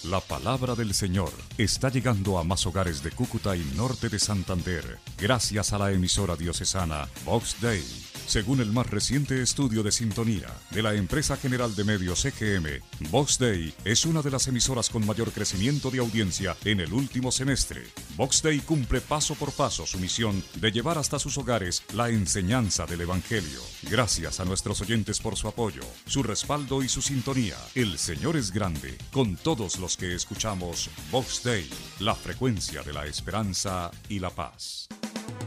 La palabra del Señor está llegando a más hogares de Cúcuta y norte de Santander, gracias a la emisora diocesana Vox Dei. Según el más reciente estudio de sintonía de la Empresa General de Medios EGM, Vox Dei es una de las emisoras con mayor crecimiento de audiencia en el último semestre. Vox Dei cumple paso por paso su misión de llevar hasta sus hogares la enseñanza del Evangelio. Gracias a nuestros oyentes por su apoyo, su respaldo y su sintonía. El Señor es grande con todos los que escuchamos Vox Dei, la frecuencia de la esperanza y la paz.